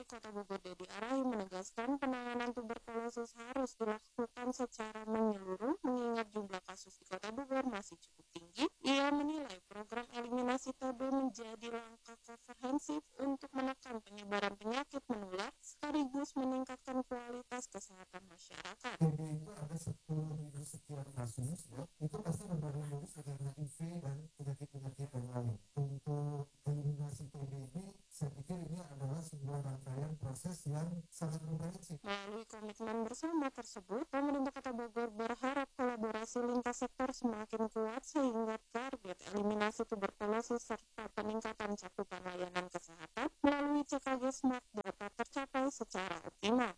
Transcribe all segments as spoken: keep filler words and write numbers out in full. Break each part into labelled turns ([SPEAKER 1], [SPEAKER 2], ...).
[SPEAKER 1] Kota Bogor Dedi Arahi menegaskan penanganan tuberkulosis harus dilakukan secara menyeluruh mengingat jumlah kasus di Kota Bogor masih cukup tinggi. Ia menilai program eliminasi T B menjadi langkah komprehensif untuk menekan penyebaran penyakit menular sekaligus meningkatkan kualitas kesehatan masyarakat.
[SPEAKER 2] T B itu ada sepuluh ribu sekian kasus, ya. Itu pasti berbarengan dengan H I V dan penyakit-penyakit yang lain. Untuk eliminasi T B ini, saya pikir ini adalah sebuah rangkaian proses yang sangat komprehensif.
[SPEAKER 1] Melalui komitmen bersama tersebut, pemerintah Kota Bogor berharap kolaborasi lintas sektor semakin kuat sehingga target eliminasi tuberkulosis serta peningkatan cakupan layanan kesehatan melalui C K G Smart dapat tercapai secara optimal.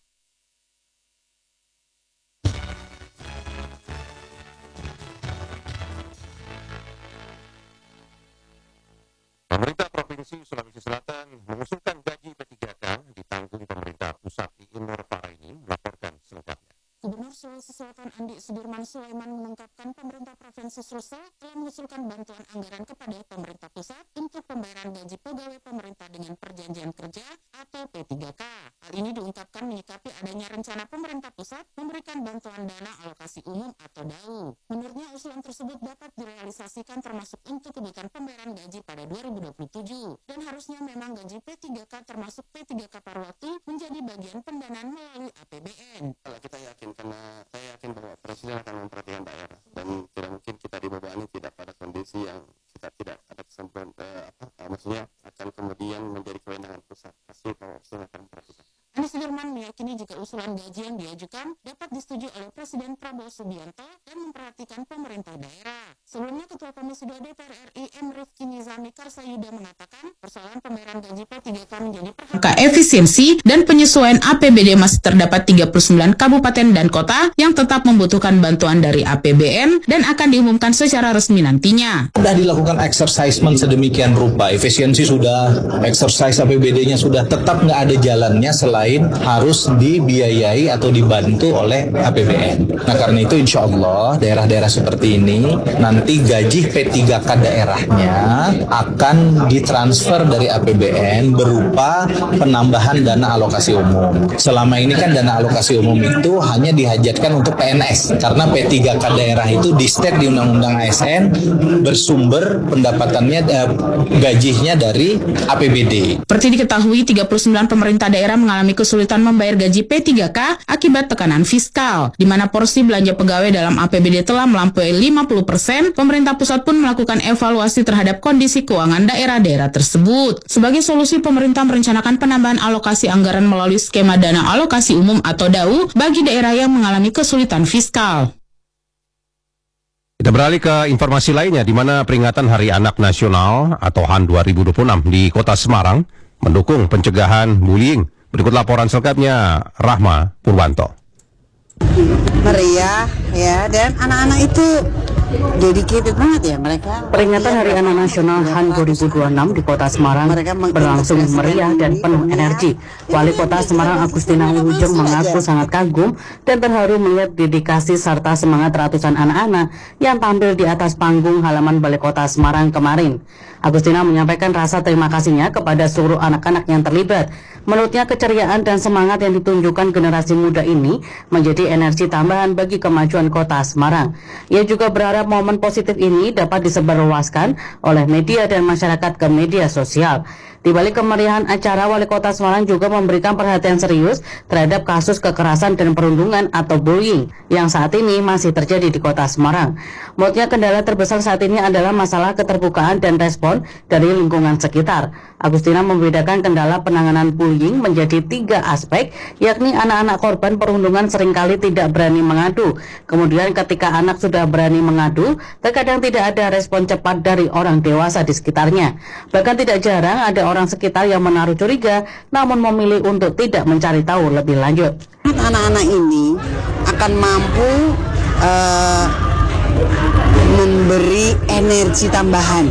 [SPEAKER 3] Pemerintah Provinsi Sulawesi Selatan mengusulkan gaji P tiga K ditanggung pemerintah pusat. Inor Paraini melaporkan selengkapnya.
[SPEAKER 1] Gubernur Sulawesi Selatan Andi Sudirman Sulaiman mengungkapkan pemerintah Provinsi Sulsel telah mengusulkan bantuan anggaran kepada pemerintah pusat untuk pembayaran gaji pegawai pemerintah dengan perjanjian kerja atau P tiga K. Hal ini diungkapkan menyikapi adanya rencana pemerintah pusat memberikan bantuan dana alokasi umum atau D A U. Menurutnya usulan tersebut dapat direalisasikan termasuk untuk kebutuhan pembayaran gaji pada dua ribu dua puluh tujuh dan harusnya memang gaji P tiga K termasuk P tiga K paruh waktu menjadi bagian pendanaan melalui A P B N.
[SPEAKER 4] Kalau kita yakin, karena saya yakin bahwa Presiden akan memperhatikan daerah dan tidak mungkin kita dibebani tidak pada kondisi yang kita tidak ada kesempatan eh, apa eh, maksudnya akan kemudian menjadi kewenangan pusat. Pasti Presiden akan memperhatikan.
[SPEAKER 1] Andi Sudirman meyakini jika usulan gaji yang diajukan dapat disetujui oleh Presiden Prabowo Subianto dan memperhatikan pemerintah daerah. Sebelumnya Ketua Komisi dua D P R R I M Rifki Nizami Karsayuda mengatakan persoalan pembayaran gaji P tiga K menjadi perhatian efisiensi dan penyesuaian A P B D masih terdapat tiga puluh sembilan kabupaten dan kota yang tetap membutuhkan bantuan dari A P B N dan akan diumumkan secara resmi nantinya.
[SPEAKER 5] Sudah dilakukan exercisement sedemikian rupa, efisiensi sudah, exercise A P B D-nya sudah, tetap nggak ada jalannya selain harus dibiayai atau dibantu oleh A P B N. Nah karena itu insya Allah daerah-daerah seperti ini nanti gaji P tiga K daerahnya akan ditransfer dari A P B N berupa penambahan dana alokasi umum. Selama ini kan dana alokasi umum itu hanya dihajatkan untuk P N S karena P tiga K daerah itu di state di Undang-Undang A S N bersumber pendapatannya eh, gajinya dari A P B D.
[SPEAKER 1] Seperti diketahui, tiga puluh sembilan pemerintah daerah mengalami kesulitan membayar gaji P tiga K akibat tekanan fiskal, di mana porsi belanja pegawai dalam A P B D telah melampaui lima puluh persen. Pemerintah pusat pun melakukan evaluasi terhadap kondisi keuangan daerah-daerah tersebut. Sebagai solusi, pemerintah merencanakan penambahan alokasi anggaran melalui skema dana alokasi umum atau D A U bagi daerah yang mengalami kesulitan fiskal.
[SPEAKER 3] Kita beralih ke informasi lainnya, di mana peringatan Hari Anak Nasional atau H A N dua ribu dua puluh enam di Kota Semarang mendukung pencegahan bullying. Berikut laporan selengkapnya, Rahma Purwanto.
[SPEAKER 6] Meriah ya, dan anak-anak itu dedicated banget ya mereka.
[SPEAKER 7] Peringatan Hari Anak Nasional H A N dua ribu dua puluh enam di Kota Semarang berlangsung meriah dan penuh energi. Wali Kota Semarang Agustina Wilujeng mengaku sangat kagum dan terharu melihat dedikasi serta semangat ratusan anak-anak yang tampil di atas panggung halaman Balai Kota Semarang kemarin. Agustina menyampaikan rasa terima kasihnya kepada seluruh anak-anak yang terlibat. Menurutnya keceriaan dan semangat yang ditunjukkan generasi muda ini menjadi energi tambahan bagi kemajuan Kota Semarang. Ia juga berharap momen positif ini dapat disebarluaskan oleh media dan masyarakat ke media sosial. Di balik kemeriahan acara, Wali Kota Semarang juga memberikan perhatian serius terhadap kasus kekerasan dan perundungan atau bullying yang saat ini masih terjadi di Kota Semarang. Menurutnya kendala terbesar saat ini adalah masalah keterbukaan dan respon dari lingkungan sekitar. Agustina membedakan kendala penanganan bullying menjadi tiga aspek, yakni anak-anak korban perundungan seringkali tidak berani mengadu. Kemudian ketika anak sudah berani mengadu, terkadang tidak ada respon cepat dari orang dewasa di sekitarnya. Bahkan tidak jarang ada orang sekitar yang menaruh curiga, namun memilih untuk tidak mencari tahu lebih lanjut.
[SPEAKER 6] Anak-anak ini akan mampu uh, memberi energi tambahan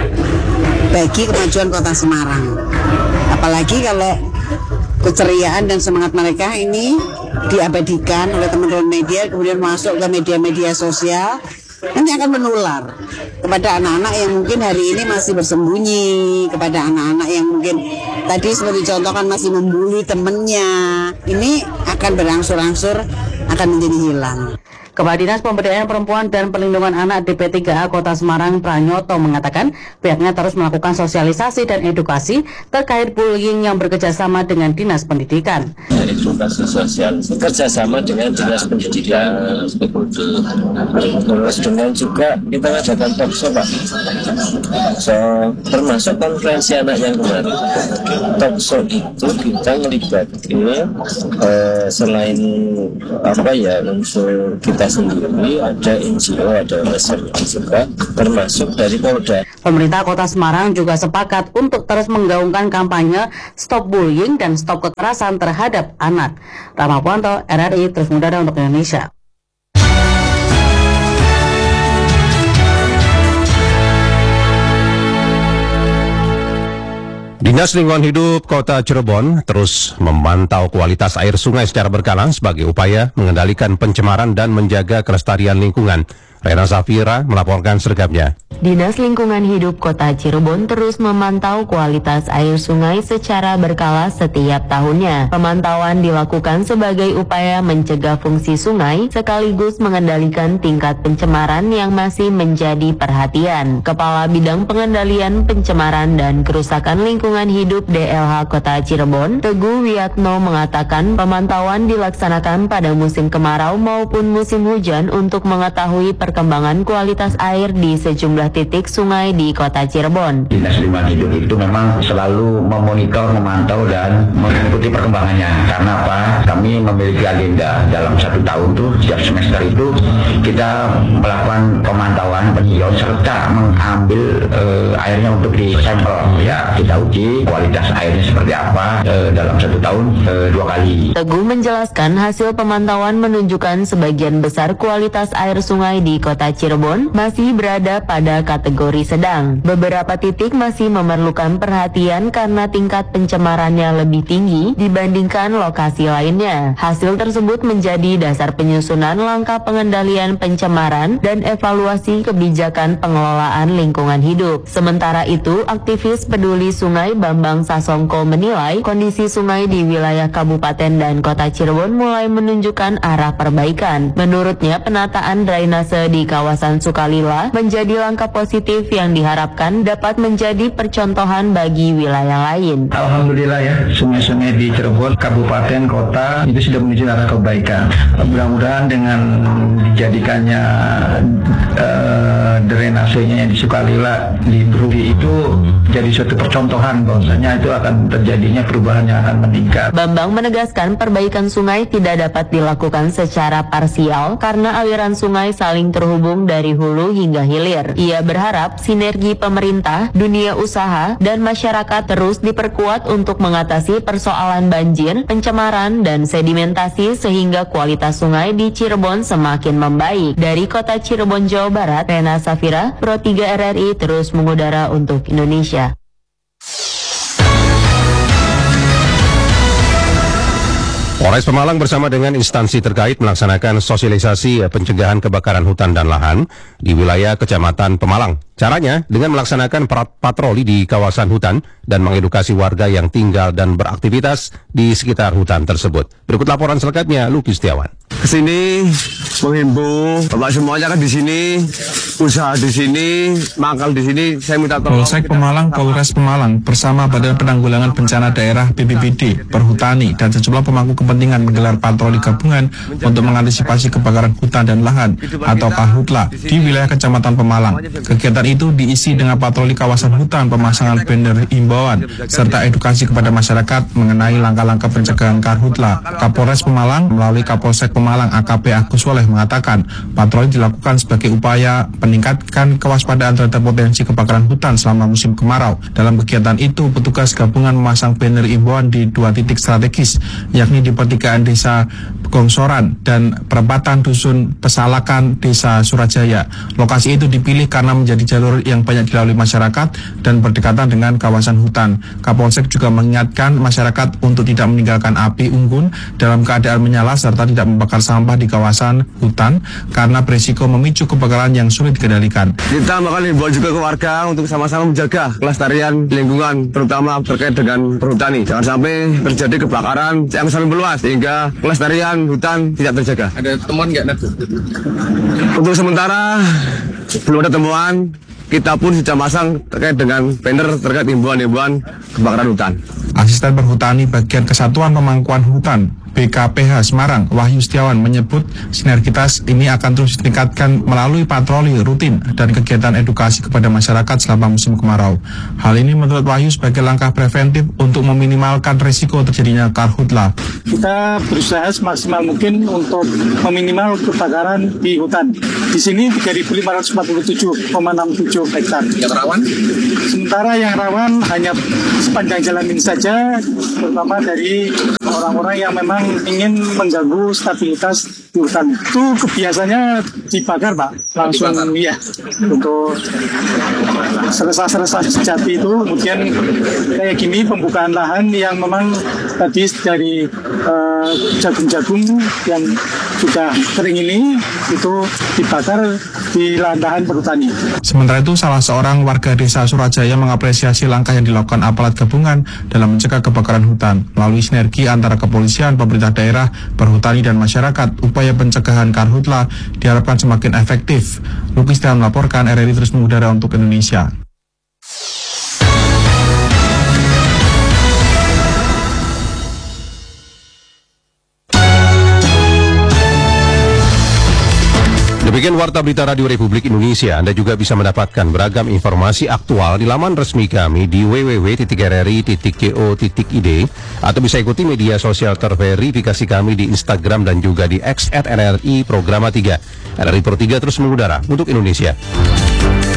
[SPEAKER 6] bagi kemajuan Kota Semarang. Apalagi kalau keceriaan dan semangat mereka ini diabadikan oleh teman-teman media, kemudian masuk ke media-media sosial, nanti akan menular kepada anak-anak yang mungkin hari ini masih bersembunyi, kepada anak-anak yang mungkin tadi seperti contohkan masih membuli temennya. Ini akan berangsur-angsur akan menjadi hilang.
[SPEAKER 7] Kepala Dinas Pemberdayaan Perempuan dan Perlindungan Anak D P tiga A Kota Semarang Pranyoto mengatakan pihaknya terus melakukan sosialisasi dan edukasi terkait bullying yang bekerjasama dengan Dinas Pendidikan.
[SPEAKER 8] Edukasi sosial kerjasama dengan Dinas Pendidikan, terus dengan juga kita adakan talkshow Pak, so termasuk konferensi anak yang kemarin. Talkshow itu kita melibatkan eh, selain apa ya unsur kita sendiri, ada N G O, ada masyarakat juga, termasuk dari Polda.
[SPEAKER 7] Pemerintah Kota Semarang juga sepakat untuk terus menggaungkan kampanye Stop Bullying dan Stop Kekerasan terhadap anak. Rama Puanto, R R I, Terus Mudara untuk Indonesia.
[SPEAKER 3] Dinas Lingkungan Hidup Kota Cirebon terus memantau kualitas air sungai secara berkala sebagai upaya mengendalikan pencemaran dan menjaga kelestarian lingkungan. Rena Safira melaporkan selengkapnya.
[SPEAKER 9] Dinas Lingkungan Hidup Kota Cirebon terus memantau kualitas air sungai secara berkala setiap tahunnya. Pemantauan dilakukan sebagai upaya mencegah fungsi sungai sekaligus mengendalikan tingkat pencemaran yang masih menjadi perhatian. Kepala Bidang Pengendalian Pencemaran dan Kerusakan Lingkungan Hidup D L H Kota Cirebon, Teguh Wiyatno mengatakan pemantauan dilaksanakan pada musim kemarau maupun musim hujan untuk mengetahui perkembangan perkembangan kualitas air di sejumlah titik sungai di Kota Cirebon.
[SPEAKER 10] Dinas Lingkungan Hidup itu memang selalu memonitor, memantau dan mengikuti perkembangannya. Karena apa? Kami memiliki agenda dalam satu tahun tuh setiap semester itu kita melakukan pemantauan, peninjauan serta mengambil uh, airnya untuk disampel. Ya, kita uji kualitas airnya seperti apa uh, dalam satu tahun uh, dua kali.
[SPEAKER 9] Teguh menjelaskan hasil pemantauan menunjukkan sebagian besar kualitas air sungai di Kota Cirebon masih berada pada kategori sedang. Beberapa titik masih memerlukan perhatian karena tingkat pencemarannya lebih tinggi dibandingkan lokasi lainnya. Hasil tersebut menjadi dasar penyusunan langkah pengendalian pencemaran dan evaluasi kebijakan pengelolaan lingkungan hidup. Sementara itu, aktivis peduli sungai Bambang Sasongko menilai kondisi sungai di wilayah Kabupaten dan Kota Cirebon mulai menunjukkan arah perbaikan. Menurutnya, penataan drainase di kawasan Sukalila menjadi langkah positif yang diharapkan dapat menjadi percontohan bagi wilayah lain.
[SPEAKER 10] Alhamdulillah ya, sungai-sungai di Cirebon, kabupaten, kota itu sudah menuju arah kebaikan. Mudah-mudahan dengan dijadikannya uh, drainasenya yang di Sukalila di Brudi itu jadi suatu percontohan bahwasanya itu akan terjadinya perubahan yang akan meningkat.
[SPEAKER 9] Bambang menegaskan perbaikan sungai tidak dapat dilakukan secara parsial karena aliran sungai saling terhubung dari hulu hingga hilir. Ia berharap sinergi pemerintah, dunia usaha, dan masyarakat terus diperkuat untuk mengatasi persoalan banjir, pencemaran, dan sedimentasi sehingga kualitas sungai di Cirebon semakin membaik. Dari Kota Cirebon, Jawa Barat, Rena Safira, Pro tiga R R I terus mengudara untuk Indonesia.
[SPEAKER 3] Polres Pemalang bersama dengan instansi terkait melaksanakan sosialisasi pencegahan kebakaran hutan dan lahan di wilayah Kecamatan Pemalang. Caranya dengan melaksanakan patroli di kawasan hutan dan mengedukasi warga yang tinggal dan beraktivitas di sekitar hutan tersebut. Berikut laporan selengkapnya, Luki Setiawan.
[SPEAKER 11] Kesini menghimbau Bapak semuanya kan di sini, usaha di sini, mangkal di sini. Saya minta tolong.
[SPEAKER 12] Polsek Pemalang, Polres Pemalang bersama Badan Penanggulangan Bencana Daerah B P B D, Perhutani dan sejumlah pemangku kepentingan menggelar patroli gabungan untuk mengantisipasi kebakaran hutan dan lahan atau Karhutla di wilayah Kecamatan Pemalang. Kegiatan itu diisi dengan patroli kawasan hutan, pemasangan banner himbauan serta edukasi kepada masyarakat mengenai langkah-langkah pencegahan Karhutla. Kapolres Pemalang melalui Kapolsek Pemalang A K P Agus Soleh mengatakan patroli dilakukan sebagai upaya meningkatkan kewaspadaan terhadap potensi kebakaran hutan selama musim kemarau. Dalam kegiatan itu, petugas gabungan memasang banner himbauan di dua titik strategis, yakni di pertigaan Desa Gongsoran dan perempatan Dusun Pesalakan Desa Surajaya. Lokasi itu dipilih karena menjadi jalur yang banyak dilalui masyarakat dan berdekatan dengan kawasan hutan. Kapolsek juga mengingatkan masyarakat untuk tidak meninggalkan api unggun dalam keadaan menyala serta tidak membakar sampah di kawasan hutan karena berisiko memicu kebakaran yang sulit dikendalikan.
[SPEAKER 11] Kita bakal himbau juga ke warga untuk sama-sama menjaga kelestarian lingkungan, terutama terkait dengan perhutani. Jangan sampai terjadi kebakaran yang sampai meluas sehingga kelestarian hutan tidak terjaga.
[SPEAKER 12] Ada temuan nggak, Nat?
[SPEAKER 11] Untuk sementara belum ada temuan. Kita pun sudah masang terkait dengan banner terkait himbauan-himbauan kebakaran hutan.
[SPEAKER 12] Asisten Perhutani Bagian Kesatuan Pemangkuan Hutan B K P H Semarang, Wahyu Setiawan menyebut sinergitas ini akan terus ditingkatkan melalui patroli rutin dan kegiatan edukasi kepada masyarakat selama musim kemarau. Hal ini menurut Wahyu sebagai langkah preventif untuk meminimalkan risiko terjadinya karhutla.
[SPEAKER 13] Kita berusaha semaksimal mungkin untuk meminimal kebakaran di hutan. Di sini tiga ribu lima ratus empat puluh tujuh koma enam tujuh hektar.
[SPEAKER 12] Yang rawan?
[SPEAKER 13] Sementara yang rawan hanya sepanjang jalan ini saja, terutama dari orang-orang yang memang ingin mengganggu stabilitas di hutan. Itu kebiasaannya dibakar, Pak. Langsung ya untuk serasa-serasa sejati itu. Kemudian kayak gini pembukaan lahan yang memang tadi dari uh, jagung-jagung yang sudah kering ini itu dibakar di lahan perhutani.
[SPEAKER 12] Sementara itu, salah seorang warga desa Surajaya mengapresiasi langkah yang dilakukan aparat gabungan dalam mencegah kebakaran hutan. Melalui sinergi antara kepolisian, pemerintah daerah, perhutani, dan masyarakat, upaya pencegahan karhutla diharapkan semakin efektif. Lukis Tian melaporkan, R R I terus mengudara untuk Indonesia.
[SPEAKER 3] Demikian Warta Berita Radio Republik Indonesia. Anda juga bisa mendapatkan beragam informasi aktual di laman resmi kami di w w w titik r r i titik co titik i d atau bisa ikuti media sosial terverifikasi kami di Instagram dan juga di X at R R I Programa tiga. R R I Pro tiga terus mengudara untuk Indonesia.